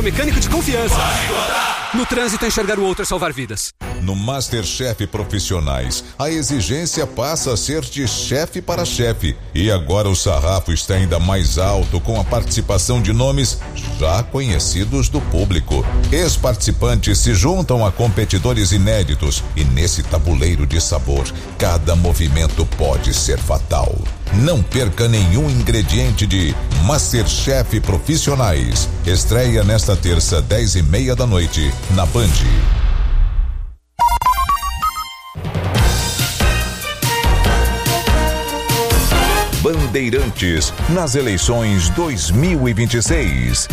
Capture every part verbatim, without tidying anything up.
mecânico de confiança. No trânsito, enxergar o outro é salvar vidas. No MasterChef Profissionais, a exigência passa a ser de chefe para chefe. E agora o sarrafo está ainda mais alto com a participação de nomes já conhecidos do público. Ex-participantes se juntam a competidores inéditos e nesse tabuleiro de sabor, cada movimento pode ser fatal. Não perca nenhum ingrediente de MasterChef Profissionais. Estreia nesta terça, dez e meia da noite, na Band. Bandeirantes nas eleições dois mil e vinte e seis.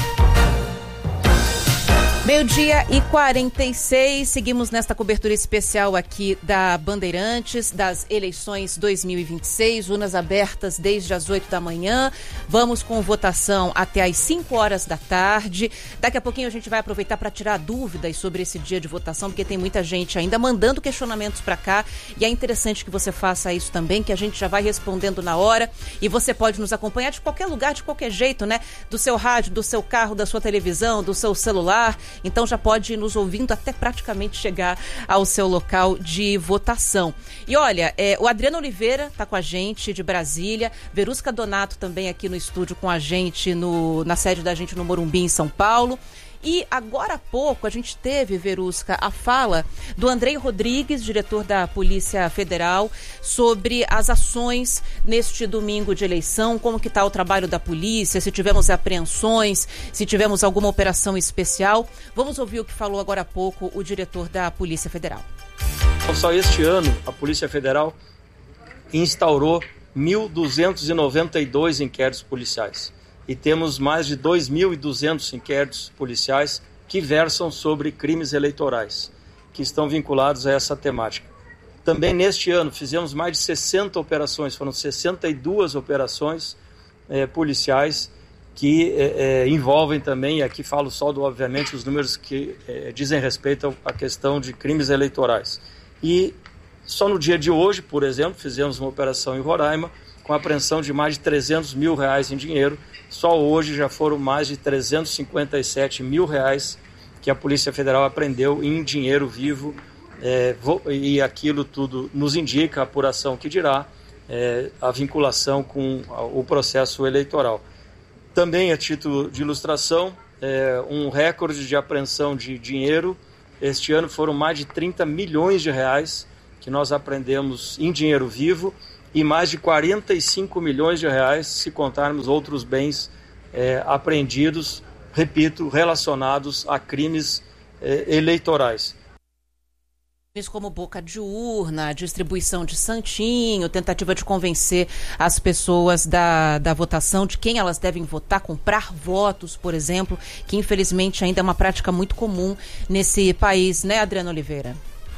Meio-dia e quarenta e seis, seguimos nesta cobertura especial aqui da Bandeirantes, das eleições dois mil e vinte e seis, urnas abertas desde as oito da manhã, vamos com votação até as cinco horas da tarde. Daqui a pouquinho a gente vai aproveitar para tirar dúvidas sobre esse dia de votação, porque tem muita gente ainda mandando questionamentos para cá, e é interessante que você faça isso também, que a gente já vai respondendo na hora, e você pode nos acompanhar de qualquer lugar, de qualquer jeito, né? Do seu rádio, do seu carro, da sua televisão, do seu celular. Então já pode ir nos ouvindo até praticamente chegar ao seu local de votação. E olha, é, o Adriano Oliveira está com a gente de Brasília, Verusca Donato também aqui no estúdio com a gente, no, na sede da gente no Morumbi, em São Paulo. E agora há pouco a gente teve, Verusca, a fala do Andrei Rodrigues, diretor da Polícia Federal, sobre as ações neste domingo de eleição, como que está o trabalho da polícia, se tivemos apreensões, se tivemos alguma operação especial. Vamos ouvir o que falou agora há pouco o diretor da Polícia Federal. Só este ano a Polícia Federal instaurou mil duzentos e noventa e dois inquéritos policiais. E temos mais de dois mil e duzentos inquéritos policiais que versam sobre crimes eleitorais, que estão vinculados a essa temática. Também neste ano fizemos mais de sessenta operações, foram sessenta e duas operações eh, policiais que eh, eh, envolvem também, e aqui falo só, do, obviamente, os números que eh, dizem respeito à questão de crimes eleitorais. E só no dia de hoje, por exemplo, fizemos uma operação em Roraima com a apreensão de mais de trezentos mil reais em dinheiro. Só hoje já foram mais de trezentos e cinquenta e sete mil reais que a Polícia Federal apreendeu em dinheiro vivo, é, e aquilo tudo nos indica, a apuração que dirá, é, a vinculação com o processo eleitoral. Também, a título de ilustração, é, um recorde de apreensão de dinheiro. Este ano foram mais de trinta milhões de reais que nós apreendemos em dinheiro vivo, e mais de quarenta e cinco milhões de reais se contarmos outros bens é, apreendidos, repito, relacionados a crimes é, eleitorais. Como boca de urna, distribuição de santinho, tentativa de convencer as pessoas da, da votação, de quem elas devem votar, comprar votos, por exemplo, que infelizmente ainda é uma prática muito comum nesse país, né, Adriano Oliveira?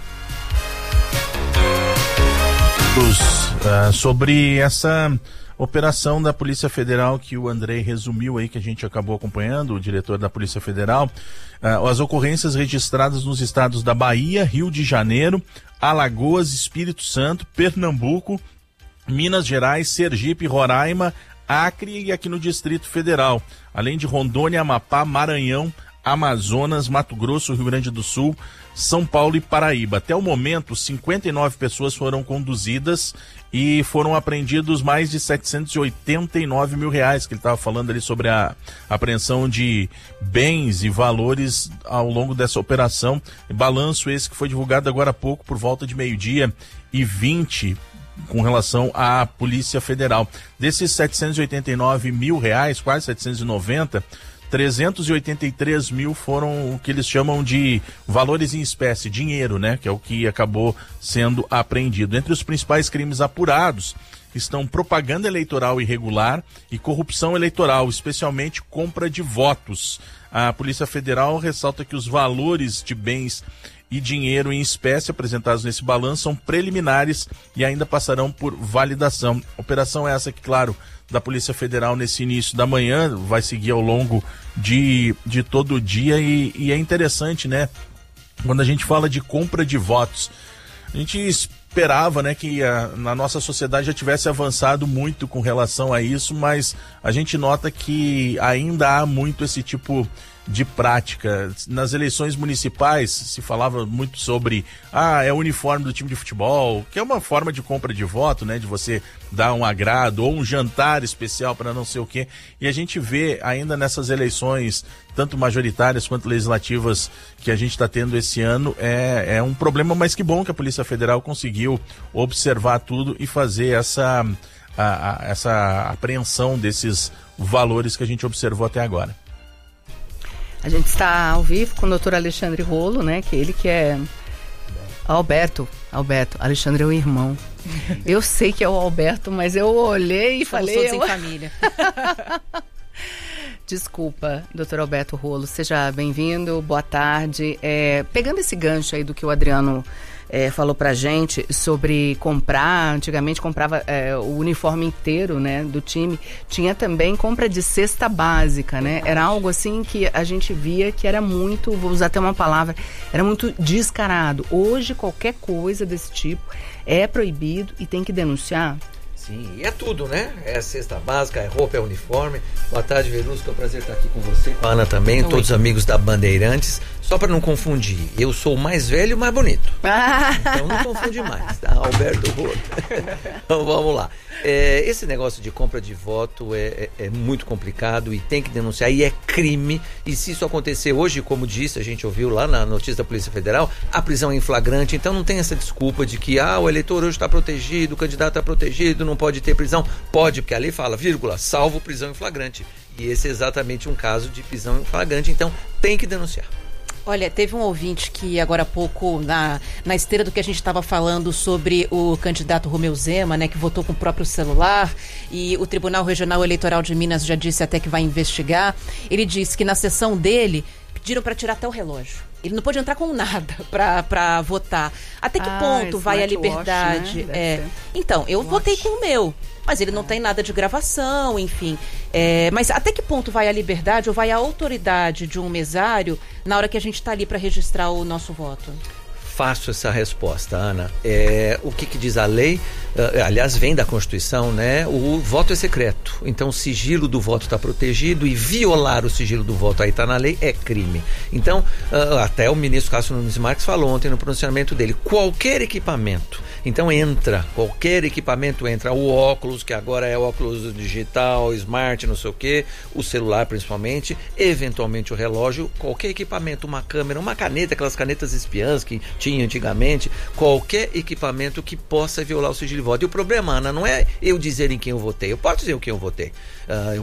Uh, sobre essa operação da Polícia Federal que o Andrei resumiu aí, que a gente acabou acompanhando, o diretor da Polícia Federal, uh, as ocorrências registradas nos estados da Bahia, Rio de Janeiro, Alagoas, Espírito Santo, Pernambuco, Minas Gerais, Sergipe, Roraima, Acre e aqui no Distrito Federal, além de Rondônia, Amapá, Maranhão, Amazonas, Mato Grosso, Rio Grande do Sul, São Paulo e Paraíba. Até o momento, cinquenta e nove pessoas foram conduzidas e foram apreendidos mais de setecentos e oitenta e nove mil reais, que ele estava falando ali sobre a apreensão de bens e valores ao longo dessa operação. Balanço esse que foi divulgado agora há pouco, por volta de meio-dia e vinte, com relação à Polícia Federal. Desses setecentos e oitenta e nove mil reais, quase setecentos e noventa, trezentos e oitenta e três mil foram o que eles chamam de valores em espécie, dinheiro, né? Que é o que acabou sendo apreendido. Entre os principais crimes apurados estão propaganda eleitoral irregular e corrupção eleitoral, especialmente compra de votos. A Polícia Federal ressalta que os valores de bens e dinheiro em espécie apresentados nesse balanço são preliminares e ainda passarão por validação. Operação essa que, claro, da Polícia Federal nesse início da manhã, vai seguir ao longo de, de todo o dia e, e é interessante, né? Quando a gente fala de compra de votos, a gente esperava, né, que a, na nossa sociedade já tivesse avançado muito com relação a isso, mas a gente nota que ainda há muito esse tipo de prática. Nas eleições municipais se falava muito sobre, ah, é o uniforme do time de futebol, que é uma forma de compra de voto, né, de você dar um agrado ou um jantar especial para não sei o quê. E a gente vê ainda nessas eleições, tanto majoritárias quanto legislativas, que a gente está tendo esse ano, é, é um problema, mas que bom que a Polícia Federal conseguiu observar tudo e fazer essa, a, a, essa apreensão desses valores que a gente observou até agora. A gente está ao vivo com o doutor Alexandre Rolo, né? Que ele que é... Alberto, Alberto, Alexandre é o irmão. Eu sei que é o Alberto, mas eu olhei e Somos falei... todos eu... em família. Desculpa, doutor Alberto Rolo, seja bem-vindo, boa tarde. É, pegando esse gancho aí do que o Adriano é, falou pra gente sobre comprar, antigamente comprava é, o uniforme inteiro, né, do time, tinha também compra de cesta básica, né, era algo assim que a gente via que era muito, vou usar até uma palavra, era muito descarado. Hoje qualquer coisa desse tipo é proibido e tem que denunciar. Sim, e é tudo, né? É cesta básica, é roupa, é uniforme. Boa tarde, Verusca, é um prazer estar aqui com você, com a Ana também, Oi. Todos os amigos da Bandeirantes. Só para não confundir, eu sou o mais velho e o mais bonito. Ah. Então não confunde mais, tá? Alberto Rolo. Então vamos lá. É, esse negócio de compra de voto é, é, é muito complicado e tem que denunciar, e é crime. E se isso acontecer hoje, como disse, a gente ouviu lá na notícia da Polícia Federal, a prisão é em flagrante. Então não tem essa desculpa de que ah, o eleitor hoje está protegido, o candidato está protegido, não pode ter prisão. Pode, porque a lei fala, vírgula, salvo prisão em flagrante. E esse é exatamente um caso de prisão em flagrante, então tem que denunciar. Olha, teve um ouvinte que agora há pouco, na, na esteira do que a gente estava falando sobre o candidato Romeu Zema, né, que votou com o próprio celular, e o Tribunal Regional Eleitoral de Minas já disse até que vai investigar. Ele disse que na sessão dele pediram para tirar até o relógio. Ele não pôde entrar com nada para votar. Até que ah, ponto vai a liberdade? Watch, né? É. Então, eu Watch. votei com o meu, mas ele não é. tem nada de gravação, enfim. É, mas até que ponto vai a liberdade ou vai a autoridade de um mesário na hora que a gente está ali para registrar o nosso voto? Fácil essa resposta, Ana. É, o que, que diz a lei? Uh, aliás, vem da Constituição, né? O voto é secreto. Então, o sigilo do voto está protegido e violar o sigilo do voto, aí está na lei, é crime. Então, uh, até o ministro Cássio Nunes Marques falou ontem no pronunciamento dele, qualquer equipamento, então entra, qualquer equipamento entra, o óculos, que agora é óculos digital, smart, não sei o quê, o celular principalmente, eventualmente o relógio, qualquer equipamento, uma câmera, uma caneta, aquelas canetas espiãs que tinha antigamente, qualquer equipamento que possa violar o sigilo de voto. E o problema, Ana, não é eu dizer em quem eu votei, eu posso dizer em quem eu votei. Uh, eu